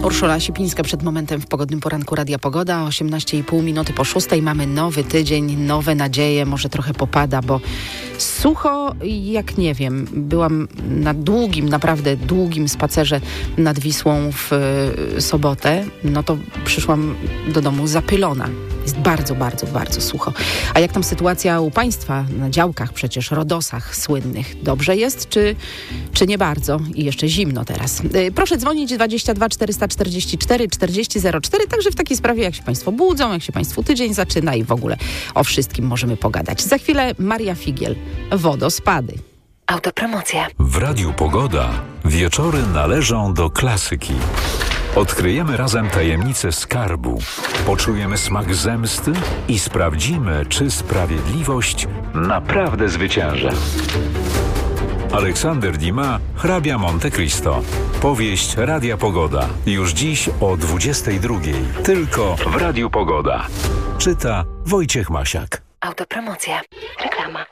Urszula Sipińska przed momentem w pogodnym poranku Radia Pogoda. 18,5 minuty po 6:00. Mamy nowy tydzień, nowe nadzieje. Może trochę popada, bo sucho jak nie wiem. Byłam na długim, naprawdę długim spacerze nad Wisłą w sobotę. No to przyszłam do domu zapylona. Jest bardzo, bardzo, bardzo sucho. A jak tam sytuacja u Państwa na działkach, przecież Rodosach słynnych? Dobrze jest, czy nie bardzo? I jeszcze zimno teraz. Proszę dzwonić 22 444 4004, także w takiej sprawie, jak się Państwo budzą, jak się Państwu tydzień zaczyna i w ogóle o wszystkim możemy pogadać. Za chwilę Maria Figiel, Wodospady. Autopromocja. W Radiu Pogoda wieczory należą do klasyki. Odkryjemy razem tajemnicę skarbu, poczujemy smak zemsty i sprawdzimy, czy sprawiedliwość naprawdę zwycięży. Aleksander Dumas, Hrabia Monte Cristo. Powieść Radia Pogoda. Już dziś o 22:00. Tylko w Radiu Pogoda. Czyta Wojciech Masiak. Autopromocja. Reklama.